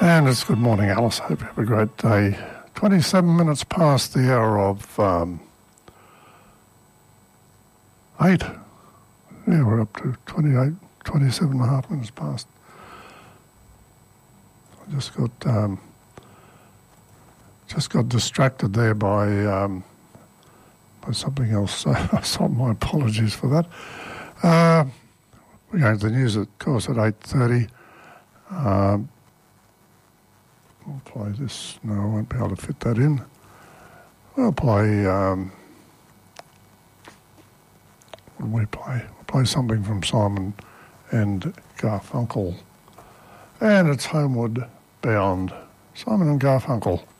And it's good morning, Alice. Hope you have a great day. 27 minutes past the hour of 8. Yeah, we're up to 28, 27 and a half minutes past. I just got distracted there by something else. So my apologies for that. We're going to the news, of course, at 8:30. We'll play this. No, I won't be able to fit that in. We'll play... what do we play? We'll play something from Simon and Garfunkel. And it's Homeward Bound. Simon and Garfunkel.